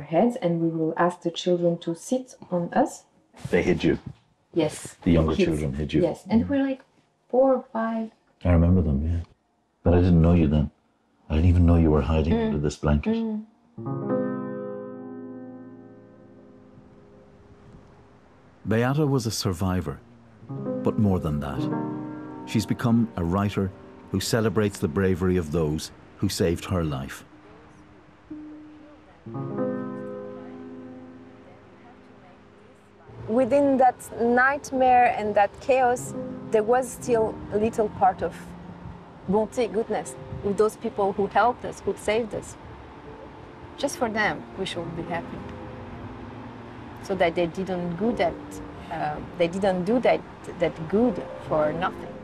heads, and we will ask the children to sit on us. They hid you. Yes. The younger children hid you. Yes, and we're like 4 or 5. I remember them, yeah. But I didn't know you then. I didn't even know you were hiding under this blanket. Beata was a survivor, but more than that. She's become a writer who celebrates the bravery of those who saved her life. Within that nightmare and that chaos, there was still a little part of bonté, goodness, with those people who helped us, who saved us. Just for them, we should be happy. So that they didn't do that good for nothing.